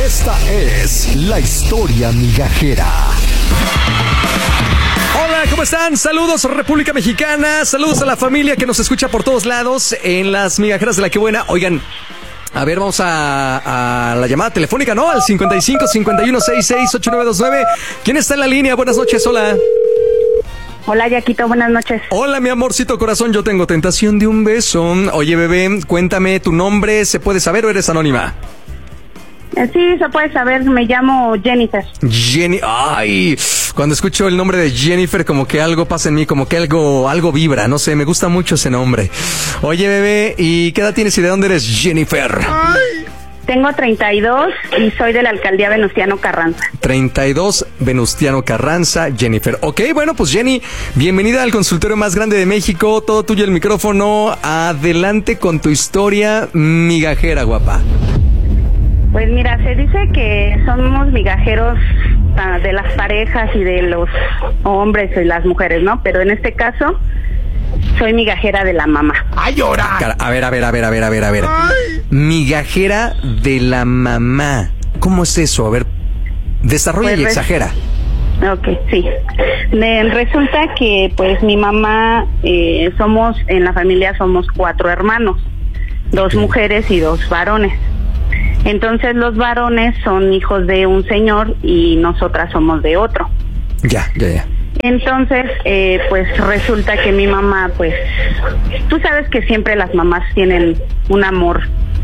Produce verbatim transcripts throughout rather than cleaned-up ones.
Esta es la historia migajera. Hola, ¿cómo están? Saludos, República Mexicana. Saludos a la familia que nos escucha por todos lados en las migajeras de La Que Buena. Oigan, a ver, vamos a, a la llamada telefónica, ¿no? Al cincuenta y cinco, cincuenta y uno, sesenta y seis, ochenta y nueve veintinueve. ¿Quién está en la línea? Buenas noches, hola. Hola, Yaquito, buenas noches. Hola, mi amorcito corazón, yo tengo tentación de un beso. Oye, bebé, cuéntame tu nombre, ¿se puede saber o eres anónima? Sí, se puede saber, me llamo Jennifer. Jenny, ay, cuando escucho el nombre de Jennifer como que algo pasa en mí, como que algo algo vibra, no sé, me gusta mucho ese nombre. Oye, bebé, ¿y qué edad tienes y de dónde eres, Jennifer? Ay. Tengo treinta y dos y soy de la alcaldía Venustiano Carranza. treinta y dos, Venustiano Carranza, Jennifer. Ok, bueno, pues Jenny, bienvenida al consultorio más grande de México, todo tuyo el micrófono, adelante con tu historia migajera, guapa. Pues mira, se dice que somos migajeros uh, de las parejas y de los hombres y las mujeres, ¿no? Pero en este caso, soy migajera de la mamá. ¡Ay, llora! A ver, a ver, a ver, a ver, a ver, a ver. Ay. Migajera de la mamá. ¿Cómo es eso? A ver, desarrolla pues y exagera. Ok, sí. De, resulta que, pues, mi mamá, eh, somos, en la familia somos cuatro hermanos. Dos okay. mujeres y dos varones. Entonces los varones son hijos de un señor y nosotras somos de otro. Ya, ya, ya. Entonces, eh, pues resulta que mi mamá, pues, tú sabes que siempre las mamás tienen un amor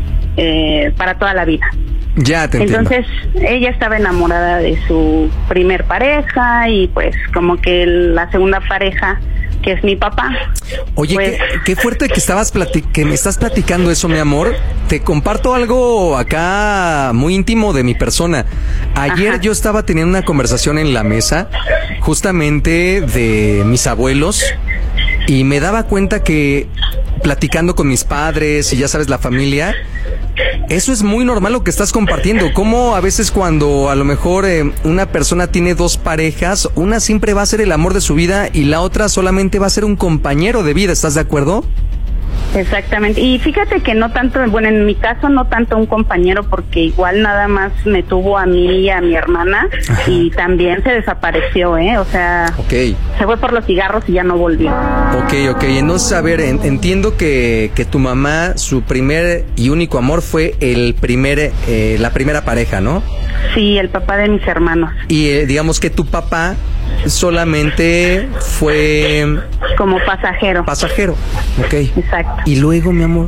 eh, para toda la vida. Ya te entiendo. Entonces, ella estaba enamorada de su primer pareja y pues como que la segunda pareja, que es mi papá. Oye, pues, qué, qué fuerte que estabas plati- que me estás platicando eso, mi amor. Te comparto algo acá muy íntimo de mi persona. Ayer ajá. yo estaba teniendo una conversación en la mesa, justamente de mis abuelos, y me daba cuenta que platicando con mis padres y ya sabes, la familia, eso es muy normal lo que estás compartiendo. Como a veces cuando a lo mejor eh, una persona tiene dos parejas, una siempre va a ser el amor de su vida y la otra solamente va a ser un compañero de vida, ¿estás de acuerdo? Exactamente, y fíjate que no tanto, bueno, en mi caso no tanto un compañero, porque igual nada más me tuvo a mí y a mi hermana. Ajá. Y también se desapareció, ¿eh? O sea, okay. se fue por los cigarros y ya no volvió. Ok, ok, entonces a ver, en, entiendo que, que tu mamá, su primer y único amor fue el primer, eh, la primera pareja, ¿no? Sí, el papá de mis hermanos. Y eh, digamos que tu papá solamente fue... como pasajero. Pasajero, ok. Exacto. ¿Y luego, mi amor?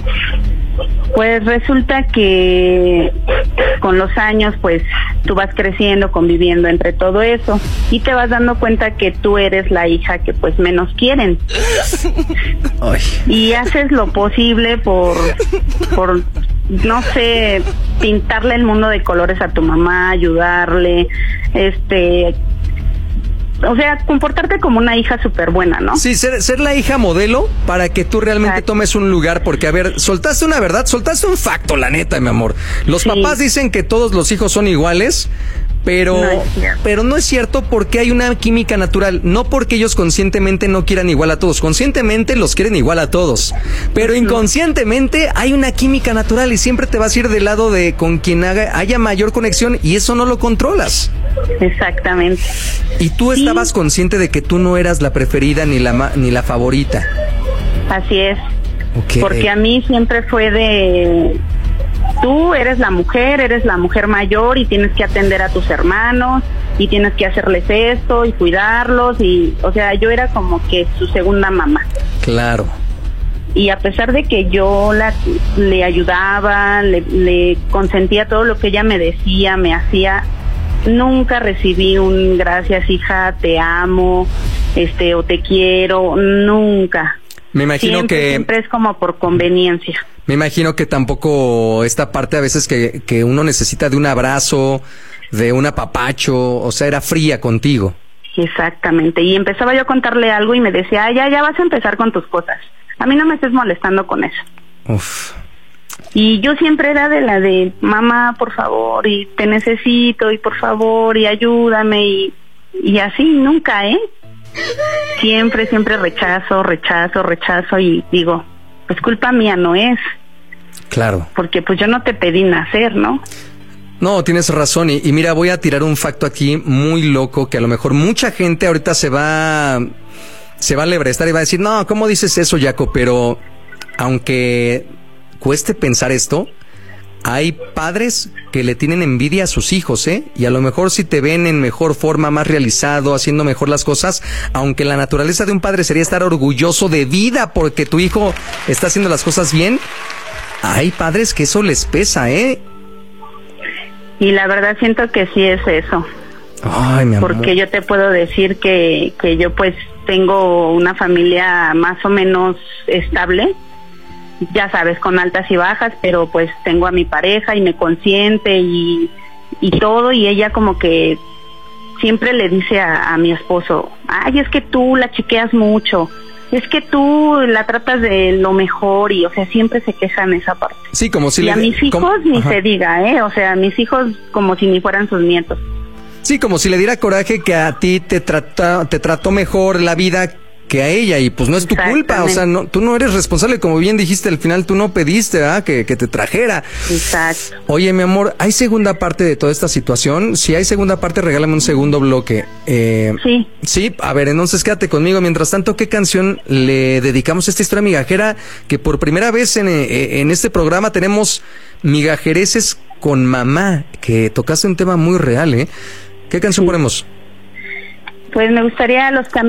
Pues resulta que con los años, pues, tú vas creciendo, conviviendo entre todo eso, y te vas dando cuenta que tú eres la hija que, pues, menos quieren. Ay. Y haces lo posible por, por, no sé, pintarle el mundo de colores a tu mamá, ayudarle, este... o sea, comportarte como una hija súper buena, ¿no? Sí, ser, ser la hija modelo para que tú realmente Exacto. tomes un lugar, porque, a ver, soltaste una verdad, soltaste un facto, la neta, mi amor. Los sí. papás dicen que todos los hijos son iguales, pero no, pero no es cierto, porque hay una química natural, no porque ellos conscientemente no quieran igual a todos, conscientemente los quieren igual a todos, pero inconscientemente hay una química natural y siempre te vas a ir del lado de con quien haga, haya mayor conexión, y eso no lo controlas. Exactamente. Y tú sí. estabas consciente de que tú no eras la preferida ni la ni la favorita. Así es. Okay. Porque a mí siempre fue de... tú eres la mujer, eres la mujer mayor y tienes que atender a tus hermanos y tienes que hacerles esto y cuidarlos, y, o sea, yo era como que su segunda mamá. Claro. Y a pesar de que yo la, le ayudaba, le, le consentía todo lo que ella me decía, me hacía, nunca recibí un gracias, hija, te amo, este, o te quiero, nunca. Me imagino siempre, que... siempre es como por conveniencia. Me imagino que tampoco esta parte a veces que, que uno necesita de un abrazo, de un apapacho, o sea, era fría contigo. Exactamente, y empezaba yo a contarle algo y me decía, ah, ya, ya vas a empezar con tus cosas. A mí no me estés molestando con eso. Uf. Y yo siempre era de la de, mamá, por favor, y te necesito, y por favor, y ayúdame, y, y así, nunca, ¿eh? Siempre, siempre rechazo, rechazo, rechazo, y digo, pues culpa mía no es. Claro. Porque pues yo no te pedí nacer, ¿no? No, tienes razón. Y, y mira, voy a tirar un facto aquí muy loco que a lo mejor mucha gente ahorita se va, se va a lebrestar y va a decir, no, ¿cómo dices eso, Jaco? Pero aunque cueste pensar esto, hay padres que le tienen envidia a sus hijos, ¿eh? Y a lo mejor si te ven en mejor forma, más realizado, haciendo mejor las cosas, aunque la naturaleza de un padre sería estar orgulloso de vida porque tu hijo está haciendo las cosas bien, hay padres que eso les pesa, ¿eh? Y la verdad siento que sí es eso. Ay, mi amor. Porque yo te puedo decir que, que yo pues tengo una familia más o menos estable, ya sabes, con altas y bajas, pero pues tengo a mi pareja y me consiente y, y todo, y ella como que siempre le dice a, a mi esposo, ay, es que tú la chiqueas mucho, es que tú la tratas de lo mejor, y o sea, siempre se queja en esa parte. Sí, como si y le... a mis hijos como, ni ajá. se diga, ¿eh? O sea, a mis hijos como si ni fueran sus nietos. Sí, como si le diera coraje que a ti te trata, te trató mejor la vida que a ella, y pues no es tu culpa, o sea, no, tú no eres responsable, como bien dijiste, al final tú no pediste, ¿verdad? Que, que te trajera. Exacto. Oye, mi amor, ¿hay segunda parte de toda esta situación? Si hay segunda parte, regálame un segundo bloque. Eh, sí. Sí, a ver, entonces quédate conmigo. Mientras tanto, ¿qué canción le dedicamos a esta historia migajera? Que por primera vez en, en este programa tenemos migajereces con mamá, que tocaste un tema muy real, ¿eh? ¿Qué canción sí. ponemos? Pues me gustaría Los Caminos